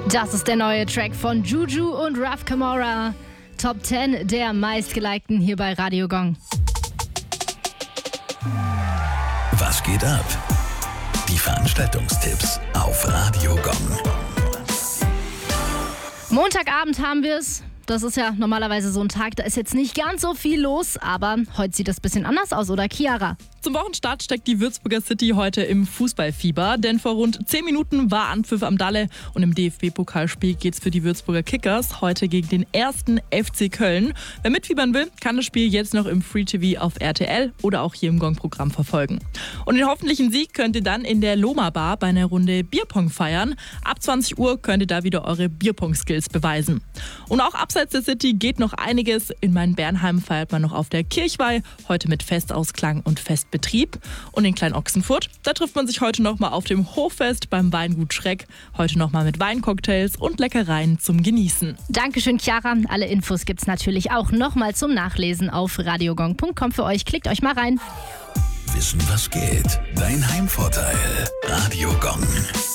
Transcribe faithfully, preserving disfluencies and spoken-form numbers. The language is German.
Das ist der neue Track von Juju und Raf Camora. Top zehn der meistgelikten hier bei Radio Gong. Was geht ab? Die Veranstaltungstipps auf Radio Gong. Montagabend haben wir es. Das ist ja normalerweise so ein Tag, da ist jetzt nicht ganz so viel los, aber heute sieht das ein bisschen anders aus, oder Chiara? Zum Wochenstart steckt die Würzburger City heute im Fußballfieber, denn vor rund zehn Minuten war Anpfiff am Dalle und im D F B-Pokalspiel geht's für die Würzburger Kickers heute gegen den ersten F C Köln. Wer mitfiebern will, kann das Spiel jetzt noch im Free T V auf R T L oder auch hier im Gong-Programm verfolgen. Und den hoffentlichen Sieg könnt ihr dann in der Loma Bar bei einer Runde Bierpong feiern. Ab zwanzig Uhr könnt ihr da wieder eure Bierpong-Skills beweisen. Und auch abseits der City geht noch einiges. In Main-Bernheim feiert man noch auf der Kirchweih, heute mit Festausklang und Festbetrieb. Und in Klein-Ochsenfurt, da trifft man sich heute nochmal auf dem Hochfest beim Weingut Schreck. Heute nochmal mit Weincocktails und Leckereien zum Genießen. Dankeschön, Chiara. Alle Infos gibt's natürlich auch nochmal zum Nachlesen auf radiogong punkt com für euch. Klickt euch mal rein. Wissen, was geht? Dein Heimvorteil. Radio Gong.